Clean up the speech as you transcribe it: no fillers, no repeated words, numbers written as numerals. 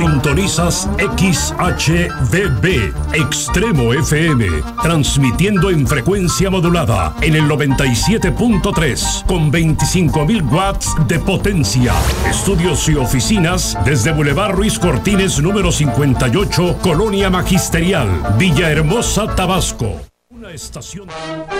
Sintonizas XHVB, Extremo FM, transmitiendo en frecuencia modulada en el 97.3 con 25.000 watts de potencia. Estudios y oficinas desde Boulevard Ruiz Cortines número 58, Colonia Magisterial, Villahermosa, Tabasco. Una estación...